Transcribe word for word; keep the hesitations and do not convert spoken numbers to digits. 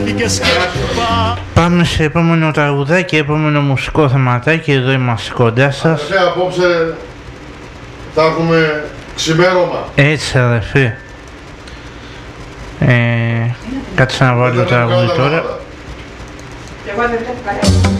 Πάμε σε επόμενο τραγουδάκι, επόμενο μουσικό θεματάκι. Εδώ είμαστε κοντά σας. Αδερφέ, απόψε θα έχουμε ξημέρωμα. Έτσι αδερφέ. Ε, κάτσε να βάλω το τραγούδι τώρα. Εγώ δεν βλέπω καλά.